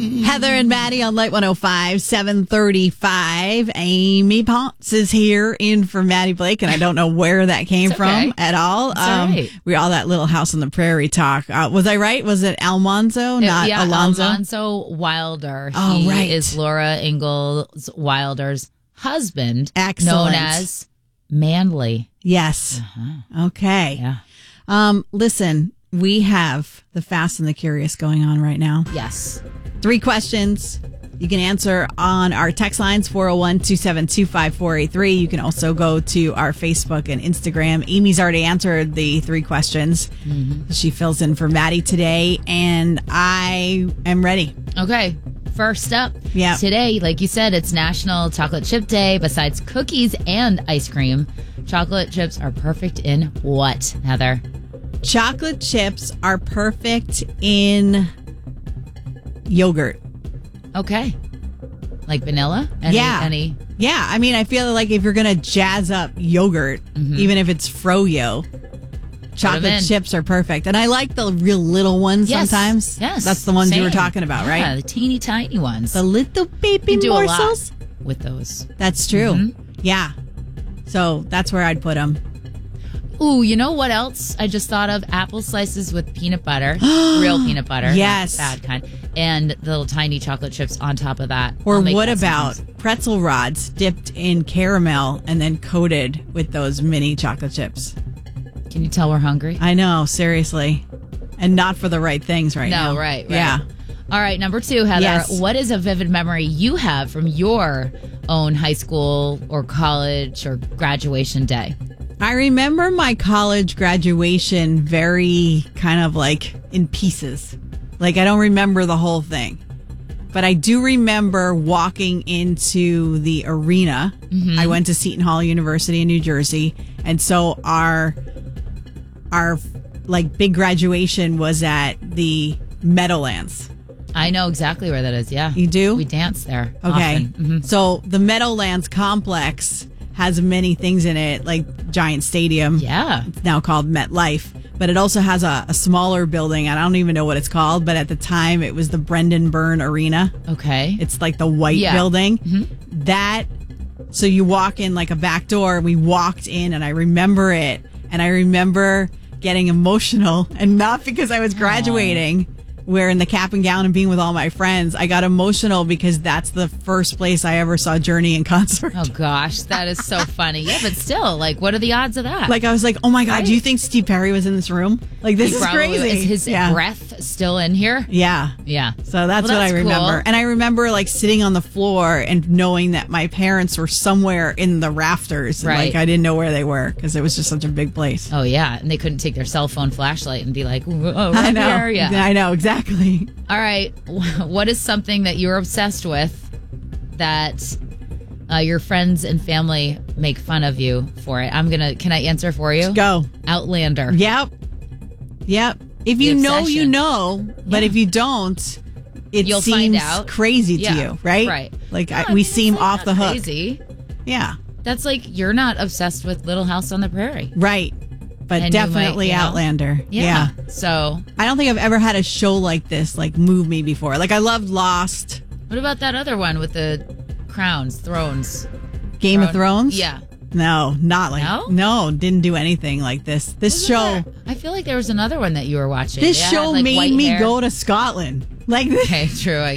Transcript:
Heather and Maddie on Light 105, 735. Amy Potts is here in for Maddie Blake, and I don't know where that came from at all. Right. We all that Little House on the Prairie talk. Was I right? Was it Almanzo, not Alonzo? Alonzo Wilder. Oh, He right. is Laura Ingalls Wilder's husband. Excellent. Known as Manly. Yes. Okay. Yeah. Listen, we have the Fast and the Curious going on right now. Yes. 3 questions. You can answer on our text lines, 401-272-5483. You can also go to our Facebook and Instagram. Amy's already answered the 3 questions. She fills in for Maddie today, and I am ready. Okay. First up, today, like you said, it's National Chocolate Chip Day. Besides cookies and ice cream, chocolate chips are perfect in what, Heather? Chocolate chips are perfect in yogurt. Okay. Like vanilla? Yeah. I mean, I feel like if you're going to jazz up yogurt, even if it's froyo, chocolate chips are perfect. And I like the real little ones sometimes. Yes. That's the ones you were talking about, right? Yeah, the teeny tiny ones. The little baby You do morsels. a lot with those. That's true. Yeah. So that's where I'd put them. Ooh, you know what else I just thought of? Apple slices with peanut butter. Real peanut butter. Yes. Not bad kind. And the little tiny chocolate chips on top of that. Or what about pretzel rods dipped in caramel and then coated with those mini chocolate chips? Can you tell we're hungry? I know, seriously. And not for the right things now. No, right. Yeah. All right, number 2, Heather. Yes. What is a vivid memory you have from your own high school or college or graduation day? I remember my college graduation very kind of like in pieces. Like, I don't remember the whole thing. But I do remember walking into the arena. I went to Seton Hall University in New Jersey. And so our like big graduation was at the Meadowlands. I know exactly where that is, yeah. You do? We dance there Okay. often. So the Meadowlands complex has many things in it, like Giant Stadium. Yeah. It's now called MetLife. But it also has a smaller building. I don't even know what it's called. But at the time, it was the Brendan Byrne Arena. Okay. It's like the white building. So you walk in like a back door. We walked in and I remember it. And I remember getting emotional. And not because I was graduating, wearing the cap and gown and being with all my friends. I got emotional because that's the first place I ever saw Journey in concert. Oh, gosh. That is so funny. Yeah, but still, like, what are the odds of that? Like, I was like, oh my God, do you think Steve Perry was in this room? Like, this is crazy. Is his breath still in here? Yeah. Yeah. So that's what I remember. Cool. And I remember like sitting on the floor and knowing that my parents were somewhere in the rafters. Right. Like, I didn't know where they were because it was just such a big place. Oh, yeah. And they couldn't take their cell phone flashlight and be like, oh, I know. here. Yeah. I know, exactly. All right. What is something that you're obsessed with that your friends and family make fun of you for it? Can I answer for you? Go. Outlander. Yep. If you know, you know. But Yeah. if you don't, You'll seems find out. crazy to you, right? Right. Like, No, we it's seem like off not the hook. Crazy. Yeah. That's like you're not obsessed with Little House on the Prairie. Right. But And you definitely might, Outlander. Yeah. So I don't think I've ever had a show like this like move me before. Like, I loved Lost, what about that other one with the thrones? Game of Thrones. Yeah. No, not like No? didn't do anything like this. This show, I feel like there was another one that you were watching. this It had, show like, made white me hair. go to Scotland. Like this. Okay, true.